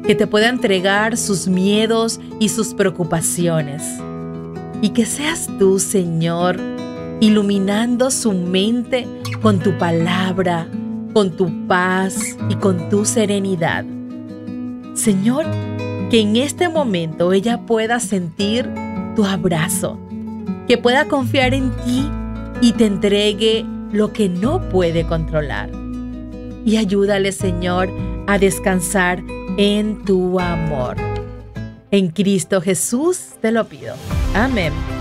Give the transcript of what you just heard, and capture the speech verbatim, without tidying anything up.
que te pueda entregar sus miedos y sus preocupaciones. Y que seas tú, Señor, iluminando su mente con tu palabra, con tu paz y con tu serenidad. Señor, que en este momento ella pueda sentir tu abrazo, que pueda confiar en ti y te entregue lo que no puede controlar. Y ayúdale, Señor, a descansar en tu amor. En Cristo Jesús te lo pido. Amén.